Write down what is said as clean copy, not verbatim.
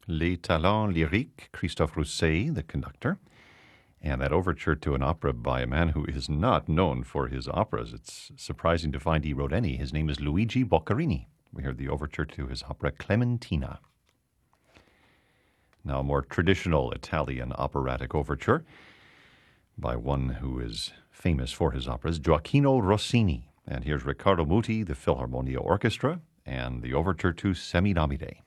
Les Talents Lyriques, Christophe Rousset, the conductor, and that overture to an opera by a man who is not known for his operas. It's surprising to find he wrote any. His name is Luigi Boccherini. We heard the overture to his opera Clementina. Now, a more traditional Italian operatic overture by one who is famous for his operas, Gioacchino Rossini. And here's Riccardo Muti, the Philharmonia Orchestra, and the overture to Semidamide.